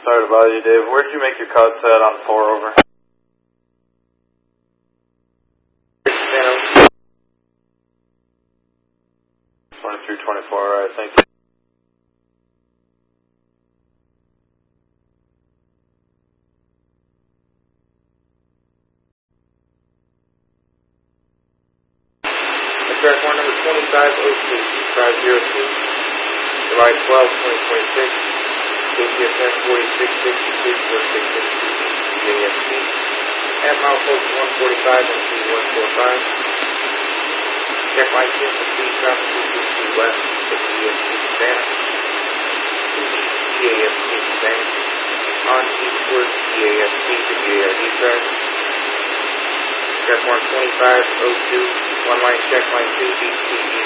Sorry to bother you, Dave. Where'd you make your cuts at on the pour over? 2324, alright, thank you. Airport number 2502, 502, July 12, 2026. KPSS 4666 JFC at milepost 145 and 145. Check line 2 for speed traffic 262 west, WDFC Savannah. GAFC Savannah. On eastward GAFC to GARD track. Check mark 2502, one line check line 2 BCE.